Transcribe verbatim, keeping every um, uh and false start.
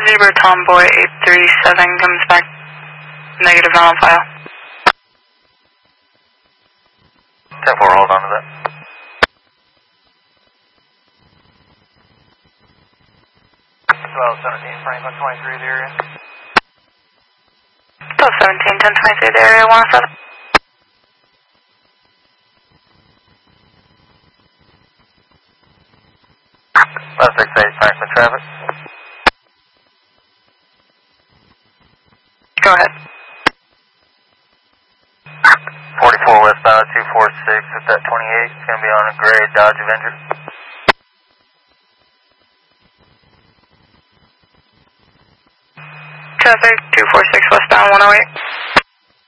Zebra Tomboy eight three seven comes back negative on file. ten four, hold on to that. twelve seventeen, Franklin twenty-three, the area. twelve seventeen, ten twenty-three, the area, one oh seven. one six eight, Franklin traffic. Go ahead. forty-four westbound, two four six, at that twenty-eight. It's going to be on a gray Dodge Avenger. Traffic, two four six westbound, one oh eight.